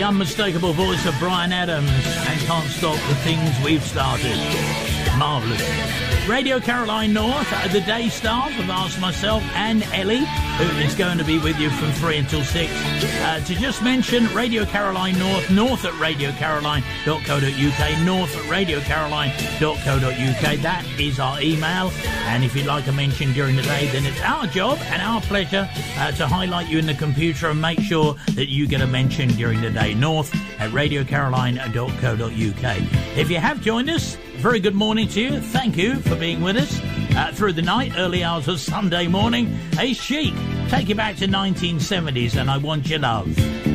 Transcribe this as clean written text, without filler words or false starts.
the unmistakable voice of Bryan Adams, and Can't Stop the Things We've Started. Marvellous. Radio Caroline North, the day staff have asked myself and Ellie, who is going to be with you from 3 until 6, to just mention Radio Caroline North, north at radiocaroline.co.uk, north at radiocaroline.co.uk. That is our email, and if you'd like a mention during the day, then it's our job and our pleasure to highlight you in the computer and make sure that you get a mention during the day, north at radiocaroline.co.uk. If you have joined us, very good morning to you. Thank you for being with us through the night, early hours of Sunday morning. Hey, Chic, take you back to 1970s, and I Want Your Love.